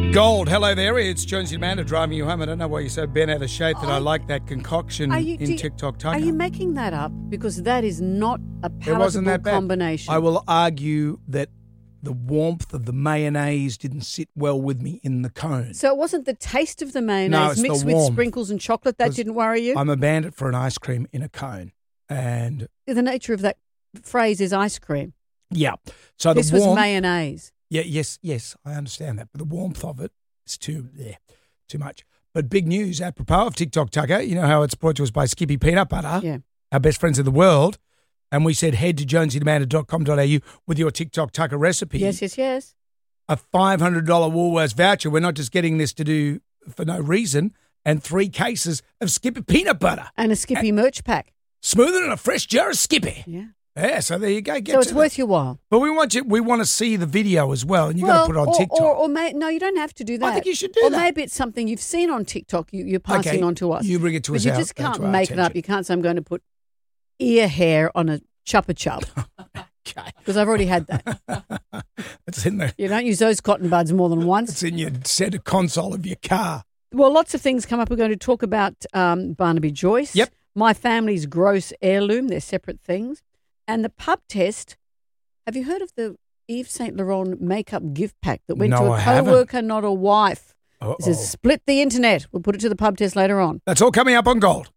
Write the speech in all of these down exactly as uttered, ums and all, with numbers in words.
Gold, hello there. It's Jonesy Amanda driving you home. I don't know why you're so bent out of shape that I, I like that concoction you, in you, TikTok Tugger. Are you making that up? Because that is not a palatable it wasn't that bad. combination. I will argue that the warmth of the mayonnaise didn't sit well with me in the cone. So it wasn't the taste of the mayonnaise No, it's mixed the with warmth. sprinkles and chocolate that didn't worry you? I'm a bandit for an ice cream in a cone. And the nature of that phrase is ice cream. yeah. So This the warmth, was mayonnaise. Yeah, yes, yes, I understand that. But the warmth of it is too, yeah, too much. But big news, apropos of TikTok Tugger, you know how it's brought to us by Skippy Peanut Butter, Yeah. our best friends in the world. And we said head to jonesy amanda dot com dot a u with your TikTok Tugger recipe. Yes, yes, yes. A five hundred dollars Woolworths voucher. We're not just getting this to do for no reason. And three cases of Skippy Peanut Butter. And a Skippy merch pack. Smoother than a fresh jar of Skippy. Yeah. Yeah, so there you go. Get So it's to worth that. your while. But we want you. We want to see the video as well, and you well, got to put it on or, TikTok. Or, or may, no, you don't have to do that. I think you should do or that. Or maybe it's something you've seen on TikTok you, you're passing Okay, on to us. you bring it to but us you out- just uh, can't to our make it up. attention. You can't say I'm going to put ear hair on a Chupa Chup. Okay. Because I've already had that. It's in the. You don't use those cotton buds more than once. It's in your center console of your car. Well, lots of things come up. We're going to talk about um, Barnaby Joyce. Yep. My family's gross heirloom. They're separate things. And the pub test. Have you heard of the Yves Saint Laurent makeup gift pack that went No, to a I haven't. co-worker, not a wife? Uh-oh. This has split the internet. We'll put it to the pub test later on. That's all coming up on Gold.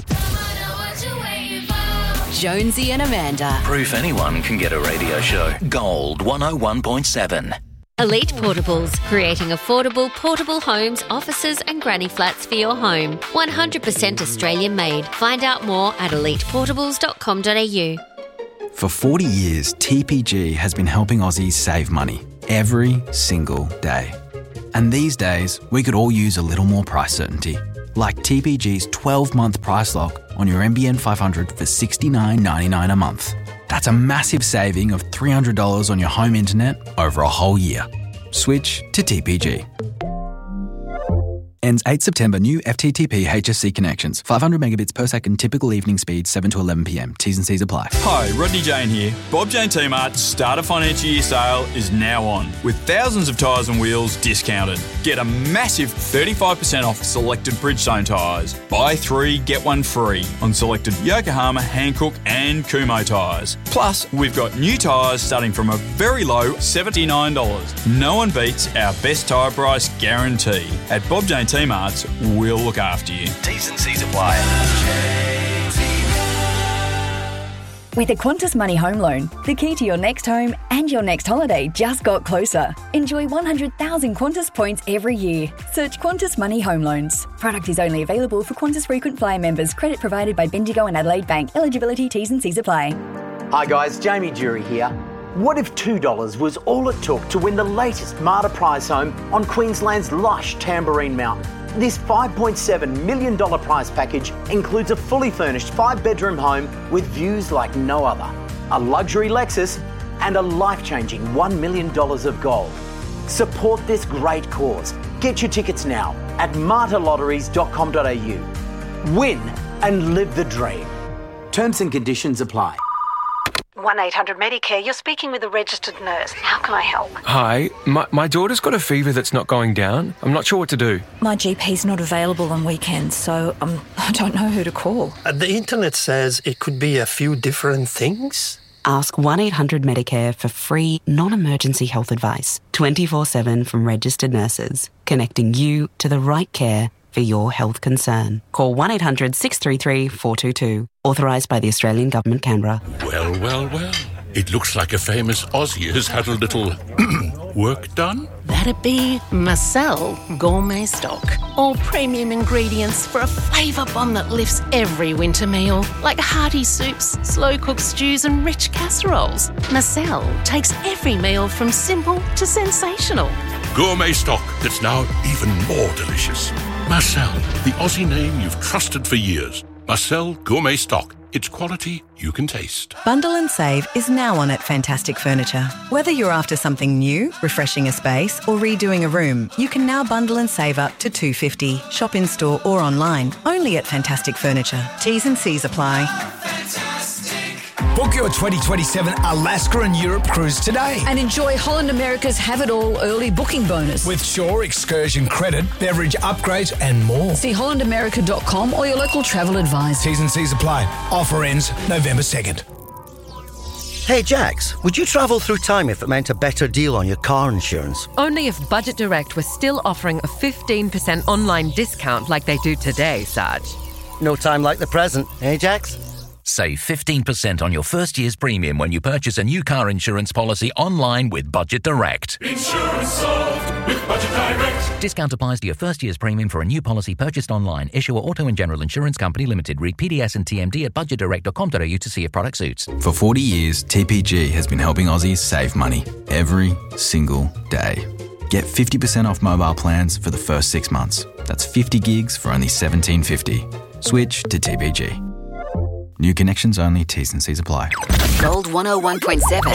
Jonesy and Amanda. Proof anyone can get a radio show. Gold one oh one point seven. Elite Portables, creating affordable portable homes, offices and granny flats for your home. one hundred percent Australian made. Find out more at elite portables dot com dot a u. For forty years, T P G has been helping Aussies save money every single day. And these days, we could all use a little more price certainty. Like T P G's twelve-month price lock on your M B N five hundred for sixty-nine ninety-nine a month. That's a massive saving of three hundred dollars on your home internet over a whole year. Switch to T P G. Ends eighth September. New F T T P H S C connections. five hundred megabits per second. Typical evening speed seven to eleven p m. T's and C's apply. Hi, Rodney Jane here. Bob Jane T-Mart's Start a Financial Year sale is now on, with thousands of tyres and wheels discounted. Get a massive thirty-five percent off selected Bridgestone tyres. Buy three, get one free on selected Yokohama, Hankook and Kumho tyres. Plus, we've got new tyres starting from a very low seventy-nine dollars. No one beats our best tyre price guarantee. At Bob Jane T-Mart's, we'll look after you. T's and C's apply. With a Qantas Money Home Loan, the key to your next home and your next holiday just got closer. Enjoy one hundred thousand Qantas points every year. Search Qantas Money Home Loans. Product is only available for Qantas Frequent Flyer members. Credit provided by Bendigo and Adelaide Bank. Eligibility T's and C's apply. Hi guys, Jamie Jury here. What if two dollars was all it took to win the latest Marta prize home on Queensland's lush Tamborine Mountain? This five point seven million dollars prize package includes a fully furnished five-bedroom home with views like no other, a luxury Lexus and a life-changing one million dollars of gold. Support this great cause. Get your tickets now at marta lotteries dot com dot a u. Win and live the dream. Terms and conditions apply. one eight hundred Medicare, you're speaking with a registered nurse. How can I help? Hi, my, my daughter's got a fever that's not going down. I'm not sure what to do. My G P's not available on weekends, so um, I don't know who to call. Uh, the internet says it could be a few different things. Ask one eight hundred Medicare for free, non-emergency health advice. twenty-four seven from registered nurses, connecting you to the right care for your health concern. Call one eight hundred six three three four two two. Authorised by the Australian Government, Canberra. Well, well, well. It looks like a famous Aussie has had a little work done. That'd be Marcel Gourmet Stock. All premium ingredients for a flavour bomb that lifts every winter meal, like hearty soups, slow-cooked stews and rich casseroles. Marcel takes every meal from simple to sensational. Gourmet stock that's now even more delicious. Marcel, the Aussie name you've trusted for years. Marcel Gourmet Stock. It's quality you can taste. Bundle and Save is now on at Fantastic Furniture. Whether you're after something new, refreshing a space or redoing a room, you can now bundle and save up to two hundred fifty dollars. Shop in store or online, only at Fantastic Furniture. T's and C's apply. Book your twenty twenty-seven Alaska and Europe cruise today. And enjoy Holland America's Have It All early booking bonus. With Shore excursion credit, beverage upgrades and more. See holland america dot com or your local travel advisor. T's and C's apply. Offer ends November second. Hey Jax, would you travel through time if it meant a better deal on your car insurance? Only if Budget Direct was still offering a fifteen percent online discount like they do today, Sarge. No time like the present, eh Jax? Save fifteen percent on your first year's premium when you purchase a new car insurance policy online with Budget Direct. Insurance solved with Budget Direct. Discount applies to your first year's premium for a new policy purchased online. Issuer Auto and General Insurance Company Limited. Read P D S and T M D at budget direct dot com dot a u to see if product suits. For forty years, T P G has been helping Aussies save money every single day. Get fifty percent off mobile plans for the first six months. That's fifty gigs for only seventeen fifty. Switch to T P G. New connections only, T's and C's apply. Gold one oh one point seven.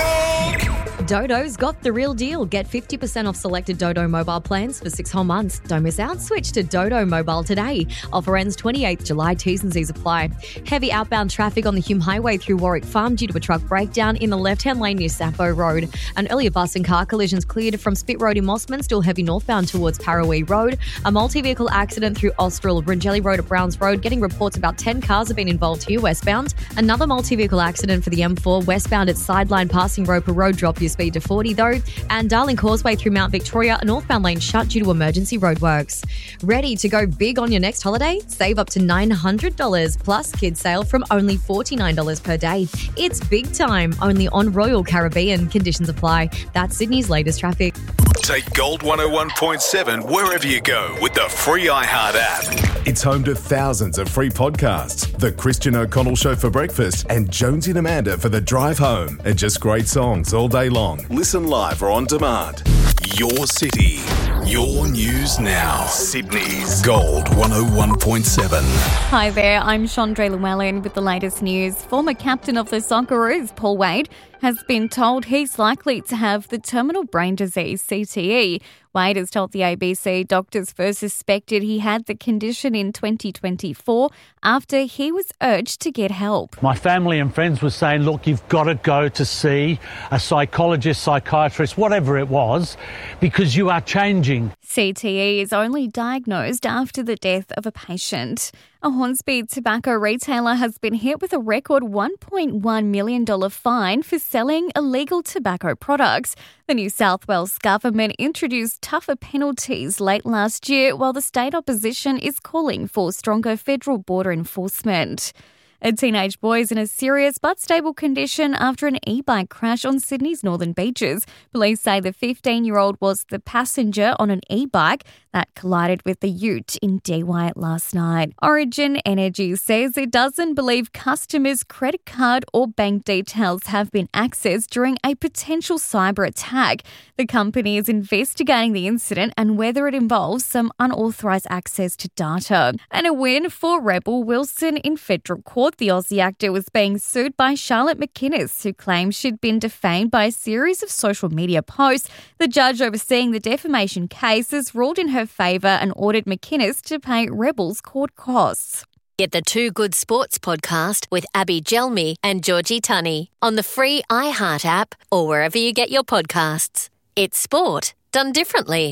Dodo's got the real deal. Get fifty percent off selected Dodo mobile plans for six whole months. Don't miss out. Switch to Dodo Mobile today. Offer ends twenty-eighth of July. T's and C's apply. Heavy outbound traffic on the Hume Highway through Warwick Farm due to a truck breakdown in the left-hand lane near Sappho Road. An earlier bus and car collisions cleared from Spit Road in Mossman, still heavy northbound towards Parawee Road. A multi-vehicle accident through Austral, Bringelly Road at Browns Road, getting reports about ten cars have been involved here westbound. Another multi-vehicle accident for the M four westbound at Sideline passing Roper Road. Drop your speed to forty though. And Darling Causeway through Mount Victoria, a northbound lane shut due to emergency roadworks. Ready to go big on your next holiday? Save up to nine hundred dollars plus kids sale from only forty-nine dollars per day. It's big time, only on Royal Caribbean. Conditions apply. That's Sydney's latest traffic. Take Gold one oh one point seven wherever you go with the free iHeart app. It's home to thousands of free podcasts. The Christian O'Connell Show for breakfast and Jonesy and Amanda for the drive home. And just great songs all day long. Listen live or on demand. Your city, your news now. Sydney's Gold one oh one point seven. Hi there, I'm Chandra Llewellyn with the latest news. Former captain of the Socceroos, Paul Wade, has been told he's likely to have the terminal brain disease, C T E. Wade has told the A B C doctors first suspected he had the condition in twenty twenty-four after he was urged to get help. My family and friends were saying, look, you've got to go to see a psychologist, psychiatrist, whatever it was, because you are changing. C T E is only diagnosed after the death of a patient. A Hornsby tobacco retailer has been hit with a record one point one million dollars fine for selling illegal tobacco products. The New South Wales government introduced tougher penalties late last year, while the state opposition is calling for stronger federal border enforcement. A teenage boy is in a serious but stable condition after an e-bike crash on Sydney's northern beaches. Police say the fifteen-year-old was the passenger on an e-bike that collided with the ute in Dee Why last night. Origin Energy says it doesn't believe customers' credit card or bank details have been accessed during a potential cyber attack. The company is investigating the incident and whether it involves some unauthorised access to data. And a win for Rebel Wilson in federal court. The Aussie actor was being sued by Charlotte McInnes, who claims she'd been defamed by a series of social media posts. The judge overseeing the defamation case has ruled in her favour and ordered McInnes to pay Rebel's court costs. Get the Two Good Sports podcast with Abby Gelmi and Georgie Tunney on the free iHeart app or wherever you get your podcasts. It's sport done differently.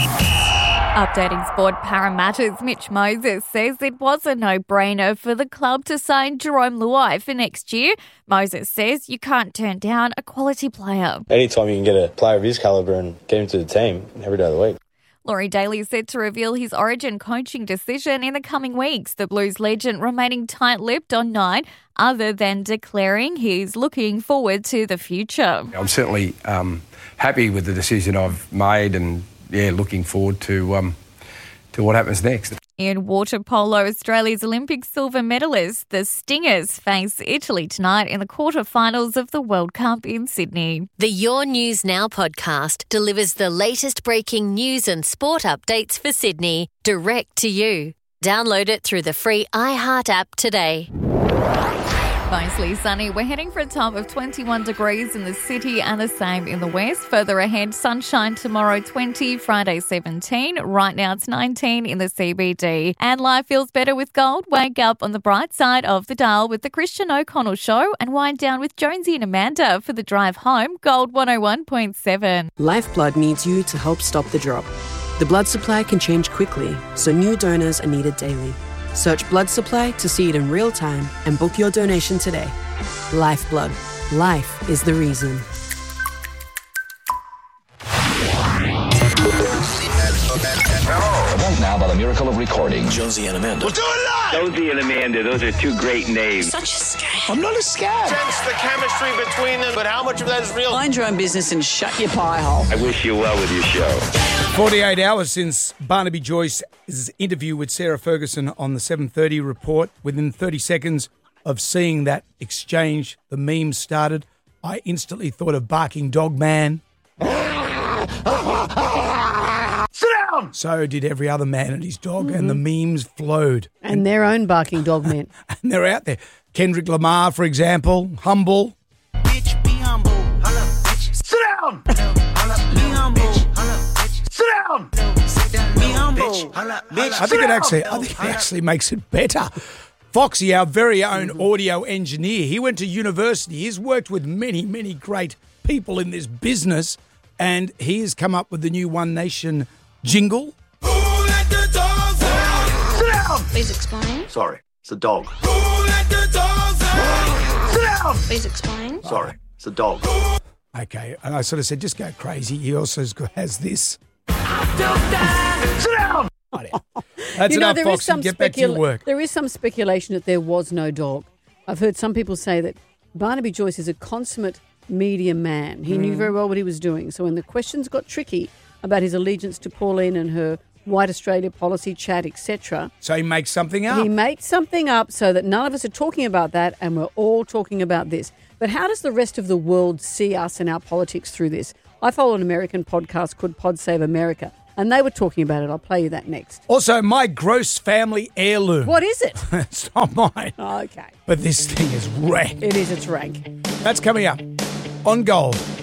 Updating sport Parramatta's Mitch Moses says it was a no-brainer for the club to sign Jerome Luai for next year. Moses says you can't turn down a quality player. Anytime you can get a player of his calibre and get him to the team every day of the week. Laurie Daly is set to reveal his Origin coaching decision in the coming weeks. The Blues legend remaining tight-lipped on nine, other than declaring he's looking forward to the future. I'm certainly um, happy with the decision I've made and, yeah, looking forward to um, to what happens next. In water polo, Australia's Olympic silver medalists, the Stingers, face Italy tonight in the quarterfinals of the World Cup in Sydney. The Your News Now podcast delivers the latest breaking news and sport updates for Sydney direct to you. Download it through the free iHeart app today. Mostly sunny. We're heading for a top of twenty-one degrees in the city and the same in the west. Further ahead, sunshine tomorrow, twenty, Friday, seventeen. Right now, it's nineteen in the C B D. And life feels better with gold. Wake up on the bright side of the dial with the Christian O'Connell Show and wind down with Jonesy and Amanda for the drive home. Gold one oh one point seven. Lifeblood needs you to help stop the drop. The blood supply can change quickly, so new donors are needed daily. Search blood supply to see it in real time and book your donation today. Lifeblood. Life is the reason. Right now, by the miracle of recording, Jonesy and Amanda. We'll do it live! Jonesy and Amanda, those are two great names. Such a scam. I'm not a scam. Sense the chemistry between them, but how much of that is real? Mind your own business and shut your pie hole. I wish you well with your show. forty-eight hours since Barnaby Joyce's interview with Sarah Ferguson on the seven thirty report. Within thirty seconds of seeing that exchange, the meme started. I instantly thought of Barking Dog Man. Sit down! So did every other man and his dog, mm-hmm. and the memes flowed. And, and their own barking dog men. And they're out there. Kendrick Lamar, for example, humble. Bitch, be humble. Sit down! Be humble. Sit down! Be humble. I think it actually, I think it actually makes it better. Foxy, our very own mm-hmm. audio engineer, he went to university. He's worked with many, many great people in this business, and he has come up with the new One Nation jingle. Who let the dogs out? Sit down! Please explain. Sorry, it's a dog. Who let the dogs out? Sit down! Please explain. Sorry, it's a dog. Okay, and I sort of said, just go crazy. He also has this. Sit down! Oh, yeah. That's you know, enough, there Foxy. is some Get back to your specula- work. There is some speculation that there was no dog. I've heard some people say that Barnaby Joyce is a consummate media man. He mm. knew very well what he was doing. So when the questions got tricky about his allegiance to Pauline and her White Australia policy chat, et cetera. So he makes something up. He made something up so that none of us are talking about that and we're all talking about this. But how does the rest of the world see us and our politics through this? I follow an American podcast called Pod Save America, and they were talking about it. I'll play you that next. Also, my gross family heirloom. What is it? It's not mine. Oh, okay. But this thing is rank. It is. It's rank. That's coming up on Gold